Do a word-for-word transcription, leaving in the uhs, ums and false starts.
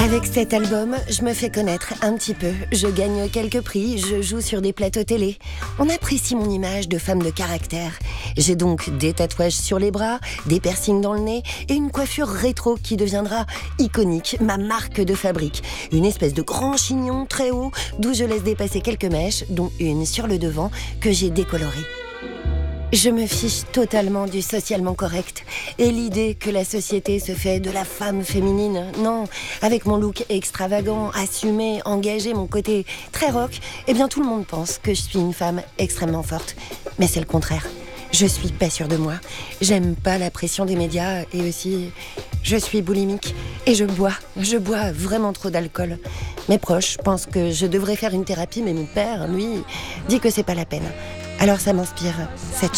Avec cet album, je me fais connaître un petit peu. Je gagne quelques prix, je joue sur des plateaux télé. On apprécie mon image de femme de caractère. J'ai donc des tatouages sur les bras, des piercings dans le nez et une coiffure rétro qui deviendra iconique, ma marque de fabrique. Une espèce de grand chignon très haut d'où je laisse dépasser quelques mèches, dont une sur le devant que j'ai décolorée. Je me fiche totalement du socialement correct et l'idée que la société se fait de la femme féminine. Non, avec mon look extravagant, assumé, engagé, mon côté très rock, eh bien tout le monde pense que je suis une femme extrêmement forte. Mais c'est le contraire. Je suis pas sûre de moi. J'aime pas la pression des médias et aussi je suis boulimique et je bois. Je bois vraiment trop d'alcool. Mes proches pensent que je devrais faire une thérapie, mais mon père, lui, dit que c'est pas la peine. Alors ça m'inspire cette